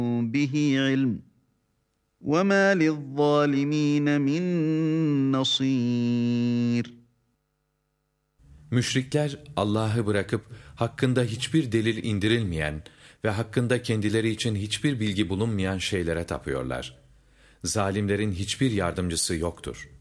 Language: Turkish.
به علم وَمَا لِلظَّالِمِينَ مِنْ نَصِيرٍ. Müşrikler Allah'ı bırakıp hakkında hiçbir delil indirilmeyen ve hakkında kendileri için hiçbir bilgi bulunmayan şeylere tapıyorlar. Zalimlerin hiçbir yardımcısı yoktur.